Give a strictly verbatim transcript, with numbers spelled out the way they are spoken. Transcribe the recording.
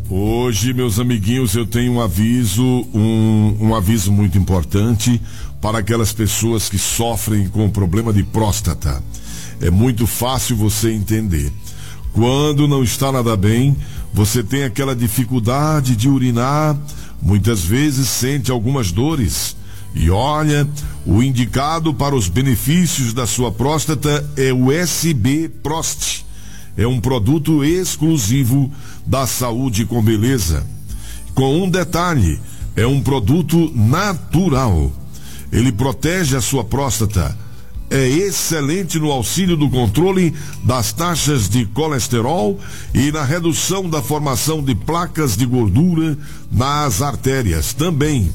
Hoje, meus amiguinhos, eu tenho um aviso, um, um aviso muito importante para aquelas pessoas que sofrem com o problema de próstata. É muito fácil você entender. Quando não está nada bem, você tem aquela dificuldade de urinar, muitas vezes sente algumas dores. E olha, o indicado para os benefícios da sua próstata é o S B Prost. É um produto exclusivo da Saúde com Beleza. Com um detalhe, é um produto natural. Ele protege a sua próstata. É excelente no auxílio do controle das taxas de colesterol e na redução da formação de placas de gordura nas artérias também.